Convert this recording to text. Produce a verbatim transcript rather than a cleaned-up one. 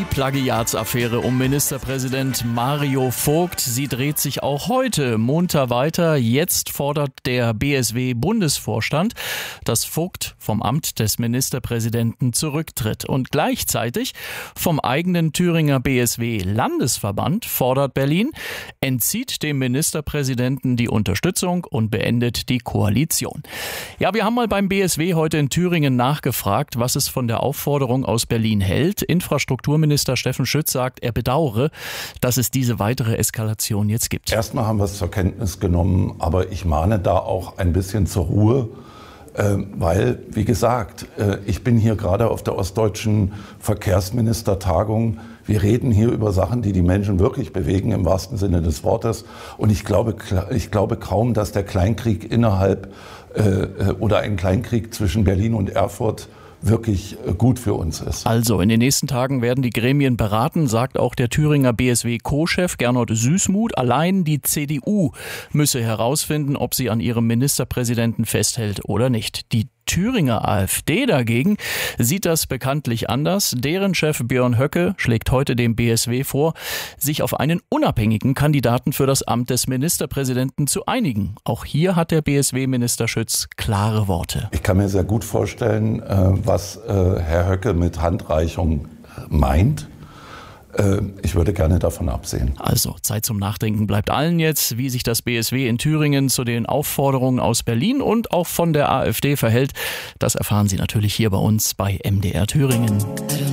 Plagiatsaffäre um Ministerpräsident Mario Vogt. Sie dreht sich auch heute munter weiter. Jetzt fordert der B S W-Bundesvorstand, dass Vogt vom Amt des Ministerpräsidenten zurücktritt. Und gleichzeitig vom eigenen Thüringer B S W-Landesverband fordert Berlin, entzieht dem Ministerpräsidenten die Unterstützung und beendet die Koalition. Ja, wir haben mal beim B S W heute in Thüringen nachgefragt, was es von der Aufforderung aus Berlin hält. Infrastrukturminister Steffen Schütz sagt, er bedauere, dass es diese weitere Eskalation jetzt gibt. Erstmal haben wir es zur Kenntnis genommen, aber ich mahne da auch ein bisschen zur Ruhe, äh, weil, wie gesagt, äh, ich bin hier gerade auf der Ostdeutschen Verkehrsministertagung. Wir reden hier über Sachen, die die Menschen wirklich bewegen, im wahrsten Sinne des Wortes. Und ich glaube, ich glaube kaum, dass der Kleinkrieg innerhalb äh, oder ein Kleinkrieg zwischen Berlin und Erfurt wirklich gut für uns ist. Also in den nächsten Tagen werden die Gremien beraten, sagt auch der Thüringer B S W-Co-Chef Gernot Süßmuth. Allein die C D U müsse herausfinden, ob sie an ihrem Ministerpräsidenten festhält oder nicht. Die Thüringer AfD dagegen sieht das bekanntlich anders. Deren Chef Björn Höcke schlägt heute dem B S W vor, sich auf einen unabhängigen Kandidaten für das Amt des Ministerpräsidenten zu einigen. Auch hier hat der B S W-Minister Schütz klare Worte. Ich kann mir sehr gut vorstellen, was Herr Höcke mit Handreichung meint. Ich würde gerne davon absehen. Also Zeit zum Nachdenken bleibt allen jetzt, wie sich das B S W in Thüringen zu den Aufforderungen aus Berlin und auch von der AfD verhält. Das erfahren Sie natürlich hier bei uns bei M D R Thüringen.